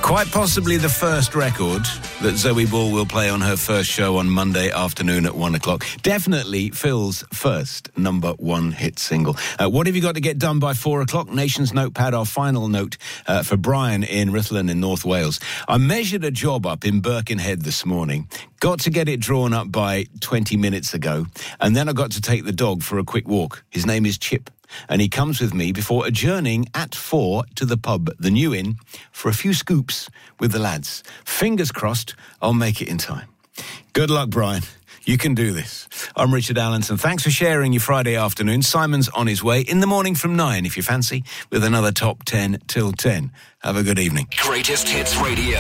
Quite possibly the first record that Zoe Ball will play on her first show on Monday afternoon at 1 o'clock. Definitely Phil's first number one hit single. What have you got to get done by 4 o'clock? Nation's Notepad, our final note for Brian in Rutland in North Wales. I measured a job up in Birkenhead this morning. Got to get it drawn up by 20 minutes ago. And then I got to take the dog for a quick walk. His name is Chip. And he comes with me before adjourning at 4 to the pub, the New Inn, for a few scoops with the lads. Fingers crossed, I'll make it in time. Good luck, Brian. You can do this. I'm Richard Allenson. Thanks for sharing your Friday afternoon. Simon's on his way in the morning from 9, if you fancy, with another Top 10 till 10. Have a good evening. Greatest Hits Radio.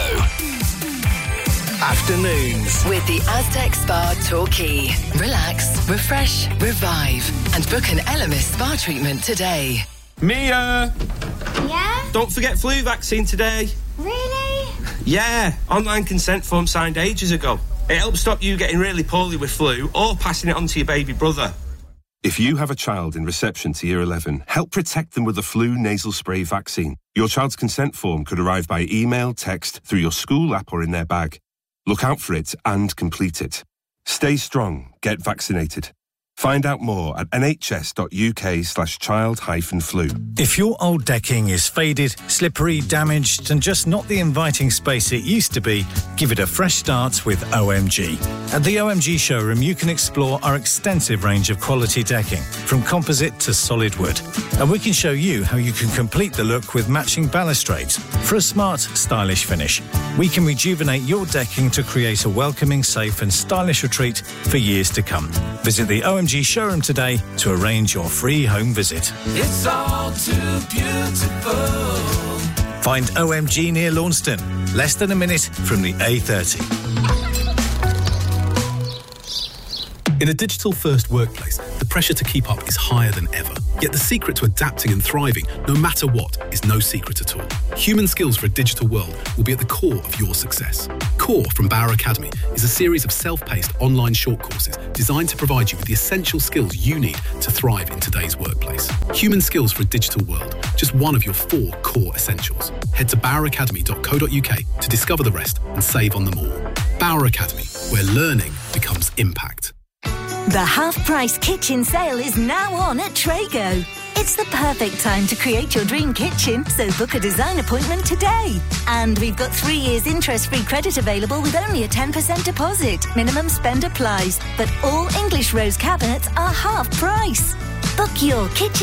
Afternoons with the Aztec Spa Torquay. Relax, refresh, revive, and book an Elemis spa treatment today. Mia! Yeah? Don't forget flu vaccine today. Really? Yeah, online consent form signed ages ago. It helps stop you getting really poorly with flu or passing it on to your baby brother. If you have a child in reception to Year 11, help protect them with the flu nasal spray vaccine. Your child's consent form could arrive by email, text, through your school app or in their bag. Look out for it and complete it. Stay strong. Get vaccinated. Find out more at nhs.uk/child-flu. If your old decking is faded, slippery, damaged and just not the inviting space it used to be, give it a fresh start with OMG. At the OMG showroom, you can explore our extensive range of quality decking, from composite to solid wood. And we can show you how you can complete the look with matching balustrades for a smart, stylish finish. We can rejuvenate your decking to create a welcoming, safe and stylish retreat for years to come. Visit the OMG showroom today to arrange your free home visit. It's all too beautiful. Find OMG near Launceston, less than a minute from the A30. In a digital-first workplace, the pressure to keep up is higher than ever. Yet the secret to adapting and thriving, no matter what, is no secret at all. Human skills for a digital world will be at the core of your success. Core from Bauer Academy is a series of self-paced online short courses designed to provide you with the essential skills you need to thrive in today's workplace. Human skills for a digital world, just one of your 4 core essentials. Head to baueracademy.co.uk to discover the rest and save on them all. Bauer Academy, where learning becomes impact. The half-price kitchen sale is now on at Trago. It's the perfect time to create your dream kitchen, so book a design appointment today. And we've got 3 years interest-free credit available with only a 10% deposit. Minimum spend applies, but all English rose cabinets are half price. Book your kitchen